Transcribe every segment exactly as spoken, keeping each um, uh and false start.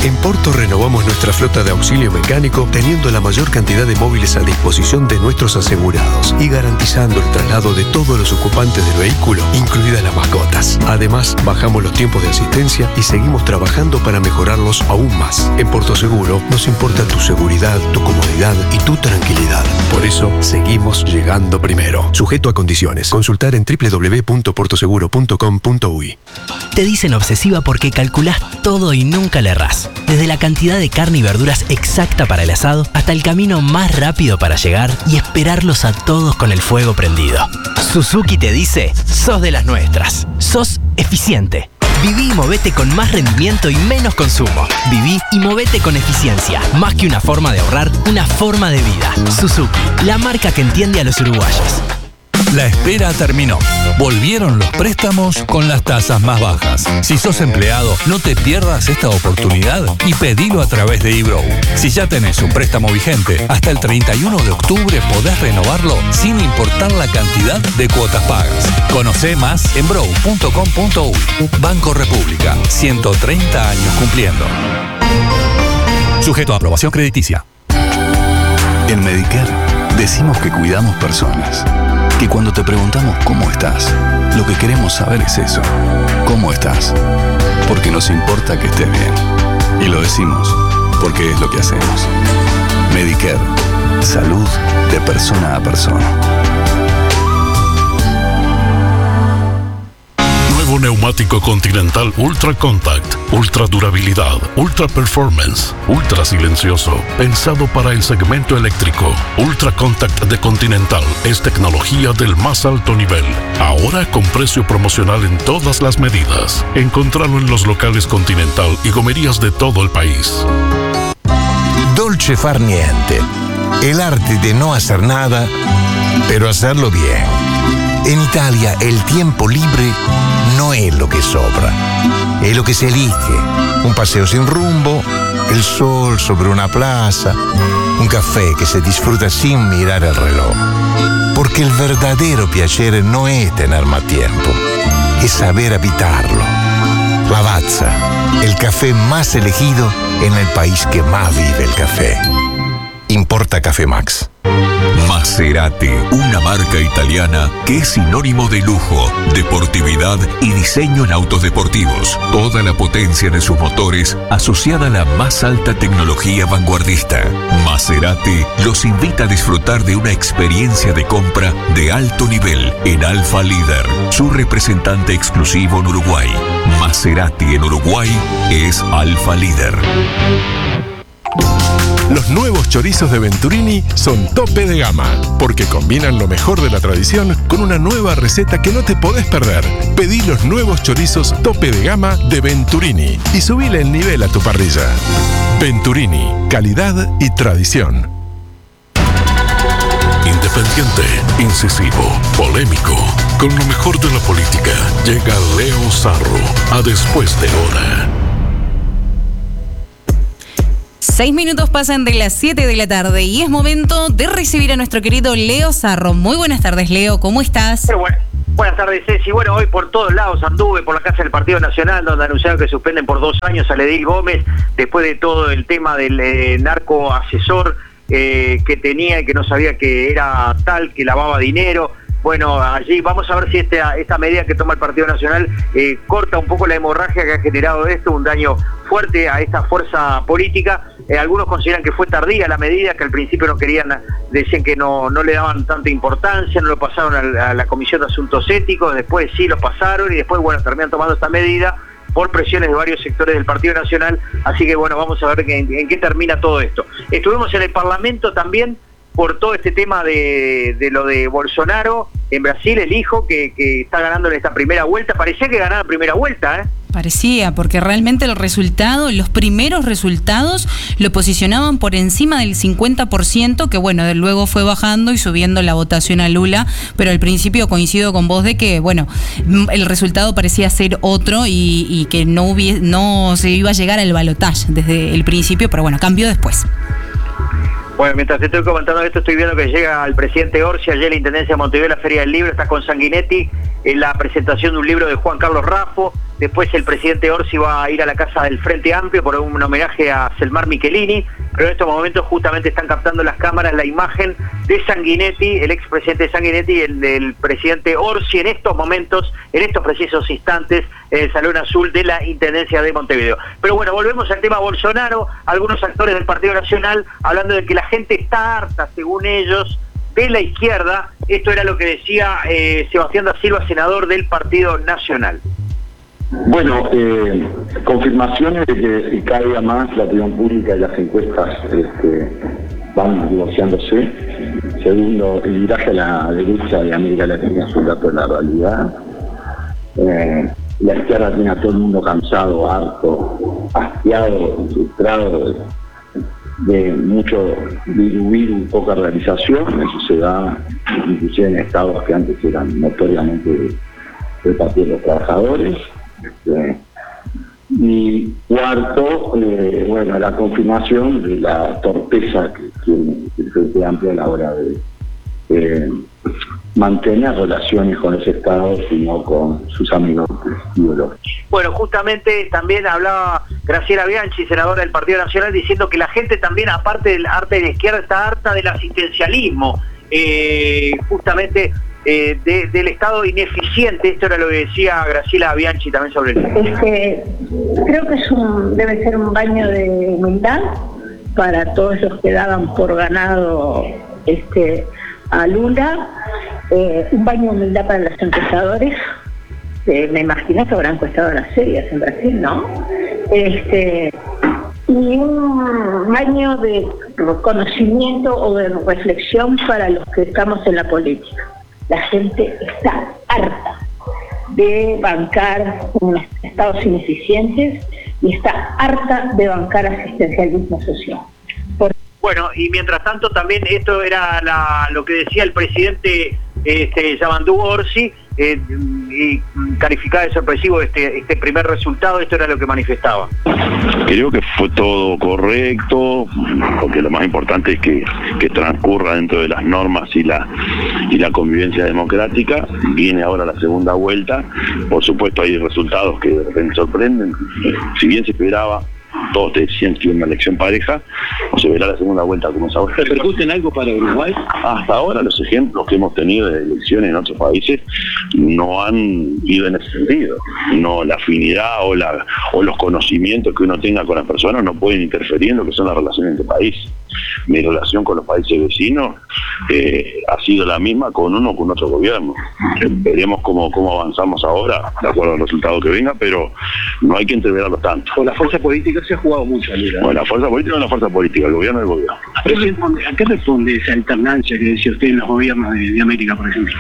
En Porto renovamos nuestra flota de auxilio mecánico teniendo la mayor cantidad de móviles a disposición de nuestros asegurados y garantizando el traslado de todos los ocupantes del vehículo, incluidas las mascotas. Además, bajamos los tiempos de asistencia y seguimos trabajando para mejorarlos aún más. En Porto Seguro nos importa tu seguridad, tu comodidad y tu tranquilidad. Por eso, seguimos llegando primero. Sujeto a condiciones. Consultar en doble u doble u doble u punto porto seguro punto com punto u y. Te dicen obsesiva porque calculás todo y nunca le errás. Desde la cantidad de carne y verduras exacta para el asado hasta el camino más rápido para llegar y esperarlos a todos con el fuego prendido. Suzuki te dice, sos de las nuestras. Sos eficiente. Viví y movete con más rendimiento y menos consumo. Viví y movete con eficiencia. Más que una forma de ahorrar, una forma de vida. Suzuki, la marca que entiende a los uruguayos. La espera terminó. Volvieron los préstamos con las tasas más bajas. Si sos empleado, no te pierdas esta oportunidad y pedilo a través de eBrow. Si ya tenés un préstamo vigente, hasta el treinta y uno de octubre podés renovarlo sin importar la cantidad de cuotas pagas. Conocé más en brow punto com punto u y. Banco República, ciento treinta años cumpliendo. Sujeto a aprobación crediticia. En Medicare decimos que cuidamos personas. Que cuando te preguntamos cómo estás, lo que queremos saber es eso. ¿Cómo estás? Porque nos importa que estés bien. Y lo decimos porque es lo que hacemos. Medicare. Salud de persona a persona. Nuevo neumático Continental Ultra Compact, ultra durabilidad, ultra performance, ultra silencioso, pensado para el segmento eléctrico. Ultra Compact de Continental es tecnología del más alto nivel. Ahora con precio promocional en todas las medidas. Encontralo en los locales Continental y gomerías de todo el país. Dolce far niente. El arte de no hacer nada, pero hacerlo bien. En Italia el tiempo libre no es lo que sobra, es lo que se elige. Un paseo sin rumbo, el sol sobre una plaza, un café que se disfruta sin mirar el reloj. Porque el verdadero piacere no es tener más tiempo, es saber habitarlo. Lavazza, el café más elegido en el país que más vive el café. Importa Café Max. Maserati, una marca italiana que es sinónimo de lujo, deportividad y diseño en autos deportivos. Toda la potencia de sus motores asociada a la más alta tecnología vanguardista. Maserati los invita a disfrutar de una experiencia de compra de alto nivel en Alfa Líder, su representante exclusivo en Uruguay. Maserati en Uruguay es Alfa Líder. Los nuevos chorizos de Venturini son tope de gama, porque combinan lo mejor de la tradición con una nueva receta que no te podés perder. Pedí los nuevos chorizos tope de gama de Venturini y subile el nivel a tu parrilla. Venturini, calidad y tradición. Independiente, incisivo, polémico. Con lo mejor de la política, llega Leo Sarro a Después de Hora. Seis minutos pasan de las siete de la tarde y es momento de recibir a nuestro querido Leo Sarro. Muy buenas tardes, Leo, ¿cómo estás? Pero bueno, buenas tardes, Ceci. Bueno, hoy por todos lados anduve por la casa del Partido Nacional, donde anunciaron que suspenden por dos años a Edil Gómez, después de todo el tema del eh, narco asesor eh, que tenía y que no sabía que era tal, que lavaba dinero. Bueno, allí vamos a ver si esta, esta medida que toma el Partido Nacional eh, corta un poco la hemorragia que ha generado esto, un daño fuerte a esta fuerza política. Eh, algunos consideran que fue tardía la medida, que al principio no querían, decían que no, no le daban tanta importancia, no lo pasaron a la, a la Comisión de Asuntos Éticos, después sí lo pasaron y después, bueno, terminan tomando esta medida por presiones de varios sectores del Partido Nacional. Así que, bueno, vamos a ver en, en qué termina todo esto. Estuvimos en el Parlamento también por todo este tema de, de lo de Bolsonaro en Brasil, el hijo que, que está ganando en esta primera vuelta. Parecía que ganaba la primera vuelta, ¿eh? Parecía, porque realmente el resultado, los primeros resultados lo posicionaban por encima del cincuenta por ciento, que bueno, luego fue bajando y subiendo la votación a Lula, pero al principio coincido con vos de que, bueno, el resultado parecía ser otro y, y que no, hubiese, no se iba a llegar al balotaje desde el principio, pero bueno, cambió después. Bueno, mientras te estoy comentando esto, estoy viendo que llega el presidente Orsi, ayer la Intendencia de Montevideo, la Feria del Libro, está con Sanguinetti en la presentación de un libro de Juan Carlos Raffo, Después el presidente Orsi va a ir a la casa del Frente Amplio por un homenaje a Selmar Michelini, pero en estos momentos justamente están captando las cámaras la imagen de Sanguinetti, el expresidente Sanguinetti y el del presidente Orsi en estos momentos, en estos precisos instantes, en el Salón Azul de la Intendencia de Montevideo. Pero bueno, volvemos al tema Bolsonaro, algunos actores del Partido Nacional hablando de que la gente está harta, según ellos, de la izquierda. Esto era lo que decía eh, Sebastián da Silva, senador del Partido Nacional. Bueno, eh, confirmaciones de que cada día más la opinión pública y las encuestas este, van divorciándose. Segundo, el viraje a la derecha de América Latina es un dato de la realidad. Eh, la izquierda tiene a todo el mundo cansado, harto, hastiado, frustrado de, de mucho viru viru, poca realización. Eso se da inclusive en estados que antes eran notoriamente del Partido de los Trabajadores. Este, y cuarto, eh, bueno, la confirmación de la torpeza que tiene el Frente Amplio a la hora de eh, mantener relaciones con los estados y no con sus amigos ideológicos. Bueno, justamente también hablaba Graciela Bianchi, senadora del Partido Nacional, diciendo que la gente también, aparte del arte de la izquierda, está harta del asistencialismo, eh, justamente eh, de, del Estado ineficiente. Esto era lo que decía Graciela Bianchi también sobre el tema. Este, creo que es un, debe ser un baño de humildad para todos los que daban por ganado este a Lula, eh, un baño de humildad para los encuestadores. Eh, me imagino que habrán encuestadoras serias en Brasil, ¿no? Este, y un baño de conocimiento o de reflexión para los que estamos en la política. La gente está harta de bancar unos estados ineficientes y está harta de bancar asistencialismo social. Por... Bueno, y mientras tanto también esto era la, lo que decía el presidente este, Yamandú Orsi, eh, y calificaba de sorpresivo este, este primer resultado. Esto era lo que manifestaba. Creo que fue todo correcto, porque lo más importante es que, que transcurra dentro de las normas y la y la convivencia democrática. Viene ahora la segunda vuelta, por supuesto hay resultados que de repente sorprenden. Si bien se esperaba, todos te decían que una elección pareja, o se verá la segunda vuelta como es ahora. ¿Repercute en algo para Uruguay? Hasta ahora los ejemplos que hemos tenido de elecciones en otros países no han ido en ese sentido. No, la afinidad o la o los conocimientos que uno tenga con las personas no pueden interferir en lo que son las relaciones entre países. Mi relación con los países vecinos eh, ha sido la misma con uno o con otro gobierno. Veremos cómo, cómo avanzamos ahora, de acuerdo al resultado que venga, pero no hay que entreverarlo tanto. Con la fuerza política se ha jugado mucho, Lula. Bueno, la fuerza política es la fuerza política, el gobierno es el gobierno. ¿A qué responde, a qué responde esa alternancia que decía usted en los gobiernos de, de América, por ejemplo?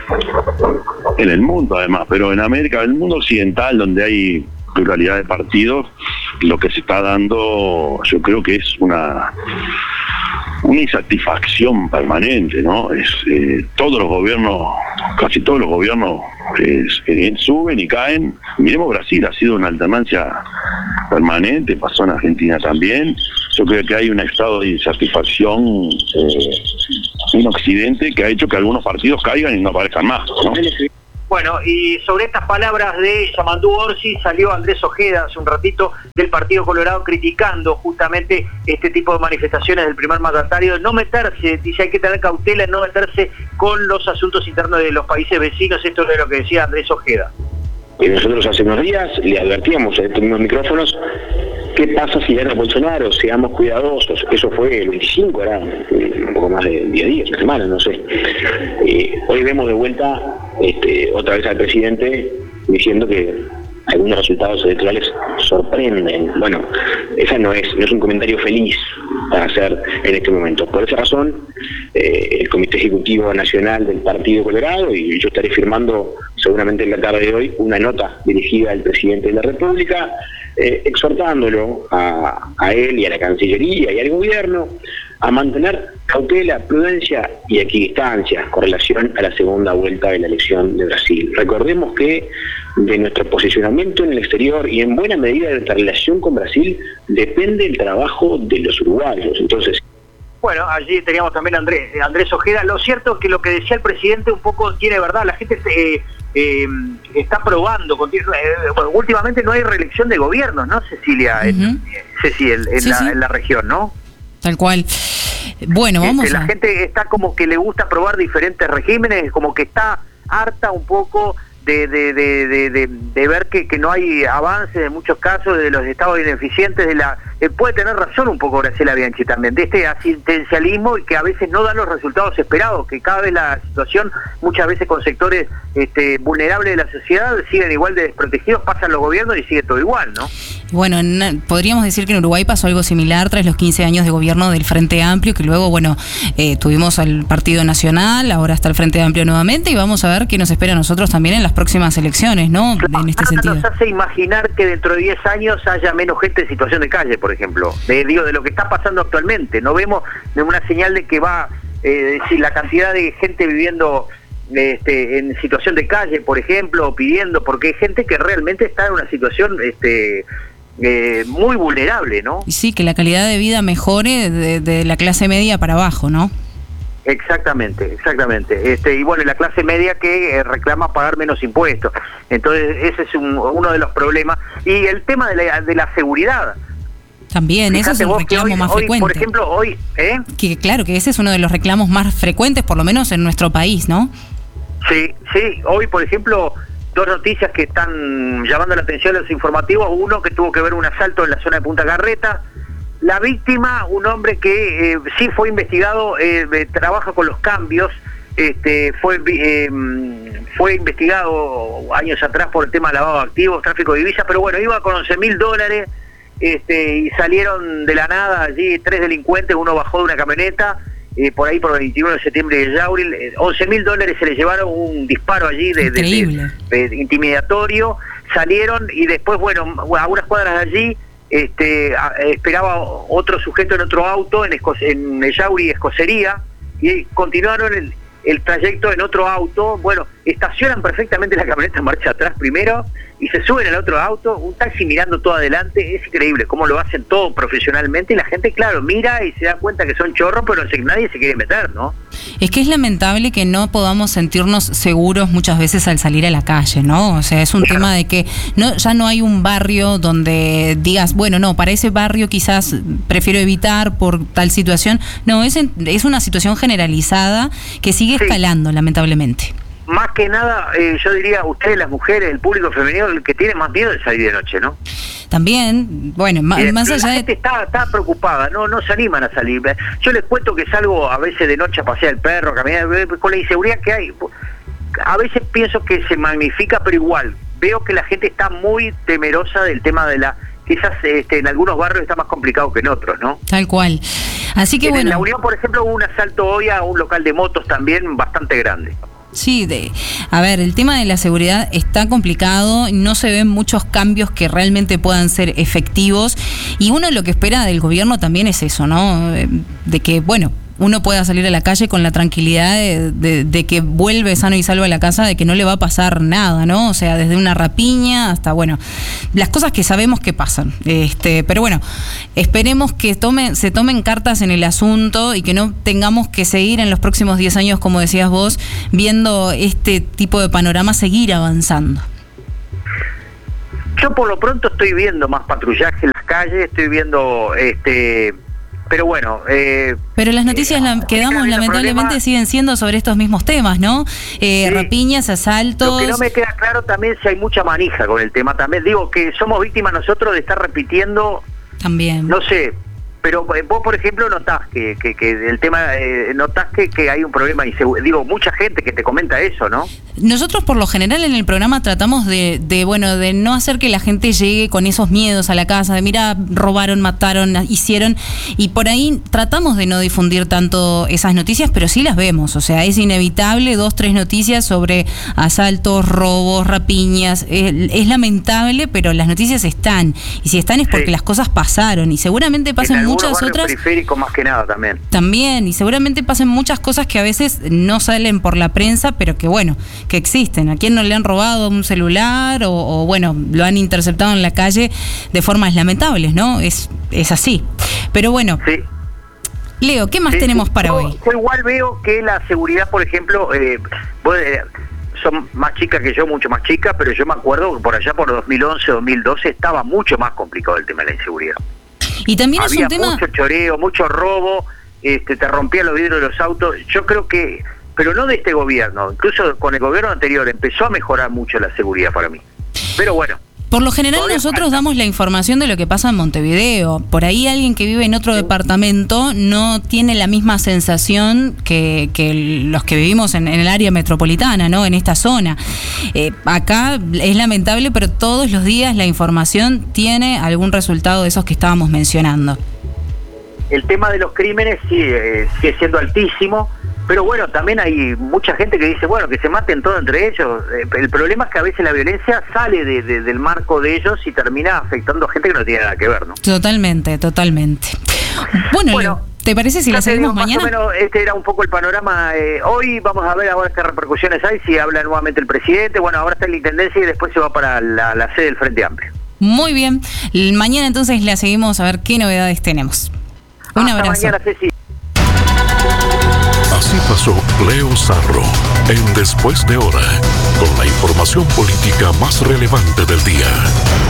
En el mundo, además, pero en América, en el mundo occidental, donde hay pluralidad de partidos, lo que se está dando, yo creo que es una una insatisfacción permanente, ¿no? Es eh, todos los gobiernos, casi todos los gobiernos eh, eh, suben y caen. Miremos Brasil, ha sido una alternancia permanente, pasó en Argentina también. Yo creo que hay un estado de insatisfacción eh, en Occidente que ha hecho que algunos partidos caigan y no aparezcan más, ¿no? Bueno, y sobre estas palabras de Yamandú Orsi salió Andrés Ojeda hace un ratito del Partido Colorado criticando justamente este tipo de manifestaciones del primer mandatario, no meterse, dice hay que tener cautela en no meterse con los asuntos internos de los países vecinos. Esto es lo que decía Andrés Ojeda. Y nosotros hace unos días le advertíamos en estos mismos micrófonos: ¿qué pasa si gana Bolsonaro? Seamos cuidadosos. Eso fue el veinticinco, era un poco más de diez días, una semana, no sé. Eh, hoy vemos de vuelta este, otra vez al presidente diciendo que algunos resultados electorales sorprenden. Bueno, esa no es, no es un comentario feliz para hacer en este momento. Por esa razón, eh, el Comité Ejecutivo Nacional del Partido Colorado, y yo estaré firmando seguramente en la tarde de hoy una nota dirigida al presidente de la República, eh, exhortándolo a, a él y a la Cancillería y al gobierno a mantener cautela, prudencia y equidistancia con relación a la segunda vuelta de la elección de Brasil. Recordemos que de nuestro posicionamiento en el exterior y en buena medida de nuestra relación con Brasil depende el trabajo de los uruguayos. Entonces, bueno, allí teníamos también a Andrés, Andrés Ojeda. Lo cierto es que lo que decía el presidente un poco tiene verdad. La gente eh, eh, está probando, continu- eh, bueno, últimamente no hay reelección de gobiernos, ¿no, Cecilia? Uh-huh. en, Ceci, en, en, sí, la, sí. en la región, ¿no? Tal cual. Bueno, vamos este, a... La gente está como que le gusta probar diferentes regímenes, como que está harta un poco de de, de, de, de, de ver que, que no hay avances en muchos casos de los estados ineficientes de la eh, puede tener razón un poco Graciela Bianchi también, de este asistencialismo y que a veces no da los resultados esperados, que cada vez la situación, muchas veces con sectores este, vulnerables de la sociedad, siguen igual de desprotegidos, pasan los gobiernos y sigue todo igual, ¿no? Bueno, en, podríamos decir que en Uruguay pasó algo similar tras los quince años de gobierno del Frente Amplio, que luego, bueno, eh, tuvimos al Partido Nacional, ahora está el Frente Amplio nuevamente, y vamos a ver qué nos espera a nosotros también en las próximas elecciones, ¿no? Claro, en este sentido. Nos hace imaginar que dentro de diez años haya menos gente en situación de calle, por ejemplo. De, digo, de lo que está pasando actualmente. No vemos una señal de que va, eh, si la cantidad de gente viviendo este, en situación de calle, por ejemplo, pidiendo, porque hay gente que realmente está en una situación... este Eh, muy vulnerable, ¿no? Y sí, que la calidad de vida mejore de, de la clase media para abajo, ¿no? Exactamente, exactamente. Este, y bueno, la clase media que eh, reclama pagar menos impuestos. Entonces, ese es un, uno de los problemas. Y el tema de la, de la seguridad. También, ese es el reclamo hoy, más hoy, frecuente. Por ejemplo, hoy... ¿eh? Que claro, que ese es uno de los reclamos más frecuentes, por lo menos en nuestro país, ¿no? Sí, sí. Hoy, por ejemplo... Dos noticias que están llamando la atención a los informativos. Uno que tuvo que ver un asalto en la zona de Punta Carreta. La víctima, un hombre que eh, sí fue investigado, eh, trabaja con los cambios, este, fue eh, fue investigado años atrás por el tema de lavado de activos, tráfico de divisas, pero bueno, iba con once mil dólares este, y salieron de la nada allí tres delincuentes, uno bajó de una camioneta. Eh, por ahí por el veintiuno de septiembre de Yauril, eh, once mil dólares se le llevaron, un disparo allí de, de, de, de intimidatorio, salieron y después, bueno, a unas cuadras de allí este, a, esperaba otro sujeto en otro auto en, Esco, en Yauri, Escocería, y continuaron el, el trayecto en otro auto. Bueno, estacionan perfectamente la camioneta en marcha atrás primero y se suben al otro auto, un taxi mirando todo adelante. Es increíble cómo lo hacen todo profesionalmente y la gente, claro, mira y se da cuenta que son chorros, pero nadie se quiere meter, ¿no? Es que es lamentable que no podamos sentirnos seguros muchas veces al salir a la calle, ¿no? O sea, es un claro. tema de que no ya no hay un barrio donde digas, bueno, no, para ese barrio quizás prefiero evitar por tal situación. No, es, en, es una situación generalizada que sigue sí. escalando, lamentablemente. Más que nada, eh, yo diría, ustedes, las mujeres, el público femenino, el que tiene más miedo de salir de noche, ¿no? También, bueno, más, Bien, más allá la de... gente está, está preocupada, no no se animan a salir. Yo les cuento que salgo a veces de noche a pasear el perro, a caminar, con la inseguridad que hay. A veces pienso que se magnifica, pero igual, veo que la gente está muy temerosa del tema de la... Quizás este, en algunos barrios está más complicado que en otros, ¿no? Tal cual. Así que en bueno... En La Unión, por ejemplo, hubo un asalto hoy a un local de motos también bastante grande. Sí, de, a ver, el tema de la seguridad está complicado, no se ven muchos cambios que realmente puedan ser efectivos y uno lo que espera del gobierno también es eso, ¿no? De que, bueno, uno pueda salir a la calle con la tranquilidad de, de, de que vuelve sano y salvo a la casa, de que no le va a pasar nada, ¿no? O sea, desde una rapiña hasta, bueno, las cosas que sabemos que pasan. Este, pero bueno, esperemos que tome, se tomen cartas en el asunto y que no tengamos que seguir en los próximos diez años, como decías vos, viendo este tipo de panorama seguir avanzando. Yo por lo pronto estoy viendo más patrullaje en las calles, estoy viendo... este Pero bueno... Eh, Pero las noticias eh, que damos lamentablemente problema, siguen siendo sobre estos mismos temas, ¿no? Eh, sí, rapiñas, asaltos... Lo que no me queda claro también si hay mucha manija con el tema también. Digo que somos víctimas nosotros de estar repitiendo... También. No sé, pero vos, por ejemplo, notás que, que, que el tema... Eh, notás que, que hay un problema inseguro. Digo, mucha gente que te comenta eso, ¿no? Nosotros por lo general en el programa tratamos de, de bueno, de no hacer que la gente llegue con esos miedos a la casa, de mira, robaron, mataron, hicieron, y por ahí tratamos de no difundir tanto esas noticias, pero sí las vemos, o sea, es inevitable dos, tres noticias sobre asaltos, robos, rapiñas, es, es lamentable, pero las noticias están, y si están es porque sí. las cosas pasaron, y seguramente pasan muchas otras... periféricos más que nada también. También, y seguramente pasan muchas cosas que a veces no salen por la prensa, pero que bueno, que existen. ¿A quién no le han robado un celular o, o bueno, lo han interceptado en la calle de formas lamentables, ¿no? Es, es así. Pero bueno, sí. Leo, ¿qué más sí, tenemos sí. para yo, hoy? Yo igual veo que la seguridad, por ejemplo, eh, son más chicas que yo, mucho más chicas, pero yo me acuerdo que por allá por dos mil once, dos mil doce estaba mucho más complicado el tema de la inseguridad. Y también es Había un tema... mucho choreo, mucho robo, este, te rompían los vidrios de los autos. Yo creo que, pero no de este gobierno, incluso con el gobierno anterior empezó a mejorar mucho la seguridad para mí. Pero bueno. Por lo general nosotros damos la información de lo que pasa en Montevideo. Por ahí alguien que vive en otro departamento no tiene la misma sensación que, que los que vivimos en, en el área metropolitana, ¿no? En esta zona. Eh, acá es lamentable, pero todos los días la información tiene algún resultado de esos que estábamos mencionando. El tema de los crímenes sigue, eh, sigue siendo altísimo. Pero bueno, también hay mucha gente que dice, bueno, que se maten todos entre ellos. Eh, el problema es que a veces la violencia sale de, de, del marco de ellos y termina afectando a gente que no tiene nada que ver, ¿no? Totalmente, totalmente. Bueno, bueno ¿te parece si la seguimos digo, mañana? Más o menos este era un poco el panorama. Eh, hoy vamos a ver ahora qué repercusiones hay, si habla nuevamente el presidente. Bueno, ahora está en la Intendencia y después se va para la, la sede del Frente Amplio. Muy bien. Mañana entonces la seguimos a ver qué novedades tenemos. Un Hasta abrazo. Mañana, Ceci. Así pasó Leo Sarro en Después de Hora, con la información política más relevante del día.